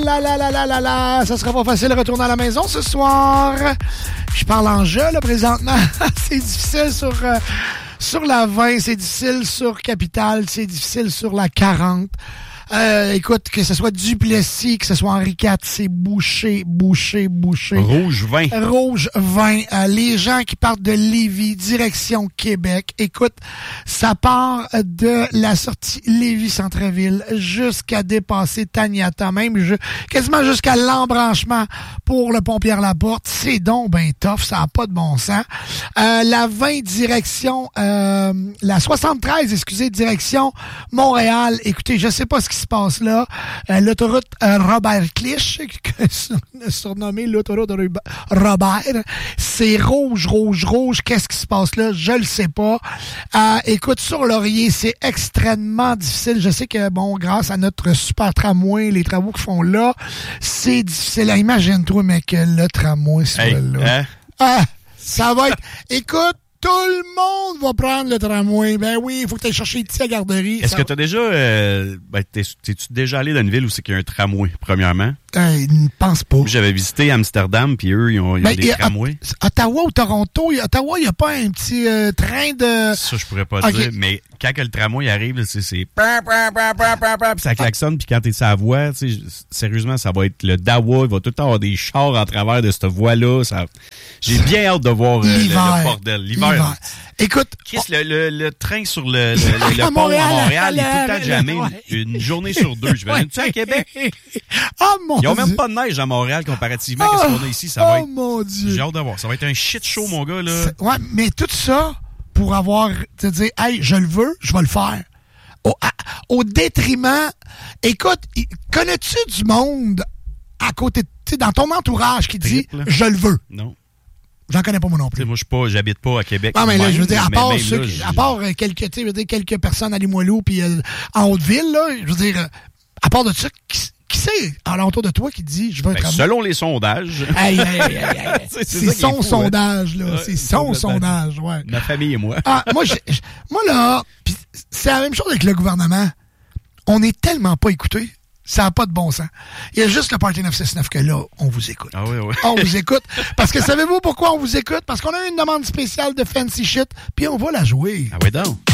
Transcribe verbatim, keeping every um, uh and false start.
là là là là là là, ça sera pas facile de retourner à la maison ce soir. Je parle en jeu, là, présentement. C'est difficile sur, euh, sur la vingt, c'est difficile sur Capitale, c'est difficile sur la quarante. Euh, écoute, que ce soit Duplessis, que ce soit Henri quatre, c'est bouché, bouché, bouché. Rouge vingt. Rouge vingt. Euh, les gens qui partent de Lévis, direction Québec. Écoute, ça part de la sortie Lévis-Centreville jusqu'à dépasser Taniata, même je, quasiment jusqu'à l'embranchement pour le pont Pierre-Laporte. C'est donc ben tough, ça n'a pas de bon sens. Euh, la vingt, direction, euh, la soixante-treize, excusez, direction Montréal. Écoutez, je sais pas ce qui se passe là. Euh, l'autoroute euh, Robert Clich, surnommée l'autoroute Robert, c'est rouge, rouge, rouge. Qu'est-ce qui se passe là? Je le sais pas. Euh, écoute, sur Laurier, c'est extrêmement difficile. Je sais que, bon, grâce à notre super tramway, les travaux qu'ils font là, c'est difficile. Imagine-toi, mec, le tramway soit hey, là. Hein? Ah, ça va être... Écoute, tout le monde va prendre le tramway. Ben oui, il faut que tu ailles chercher ici à la garderie. Est-ce que tu as déjà... Euh, ben, t'es, t'es-tu déjà allé dans une ville où c'est qu'il y a un tramway, premièrement? Euh, ne pense pas. J'avais visité Amsterdam, puis eux, ils ont, ils ont ben, des tramways. Ottawa ou Toronto, Ottawa, il n'y a pas un petit euh, train de... Ça, je pourrais pas okay. dire, mais quand que le tramway arrive, là, c'est... c'est... Puis ça klaxonne, puis quand t'es sur la voie, sérieusement, ça va être le dawa, il va tout le temps avoir des chars en travers de cette voie-là. Ça... J'ai bien hâte de voir euh, le, le bordel. L'hiver. L'hiver. Écoute... Chris, le, le, le train sur le, le, le, le pont Montréal, à Montréal, il est tout le temps jamais ouais. une journée sur deux. Je vais tu à Québec? Oh mon Ils n'ont Dieu. même pas de neige à Montréal comparativement oh, à ce qu'on a ici. Ça oh va être... mon Dieu. J'ai hâte de voir. Ça va être un shit show, mon gars. Là. C'est... Ouais, mais tout ça pour avoir, te dire, hey, je le veux, je vais le faire. Au, à, au détriment, écoute, connais-tu du monde à côté, tu sais, dans ton entourage qui dit, Triple. je le veux? Non. J'en connais pas moi non plus. T'sais, moi, je suis pas, j'habite pas à Québec. Non, mais là, même, je veux dire, à part là, ceux, je... à part quelques, tu sais, je veux dire, quelques personnes à Limoilou puis euh, en Haute-Ville, là, je veux dire, à part de ça, qui, qui c'est alentour de toi qui dit, je veux ben, être selon les sondages. Hey, hey, hey, hey, hey. c'est, c'est, c'est son fou, sondage, là. Ouais, c'est son sondage, ouais. Ma famille et moi. Ah, moi, j'ai, moi, là, pis c'est la même chose avec le gouvernement. On est tellement pas écoutés. Ça n'a pas de bon sens. Il y a juste le Party neuf cent soixante-neuf que là, on vous écoute. Ah oui, oui. On vous écoute. Parce que savez-vous pourquoi on vous écoute? Parce qu'on a une demande spéciale de Fancy Shit, puis on va la jouer. Ah oui, donc.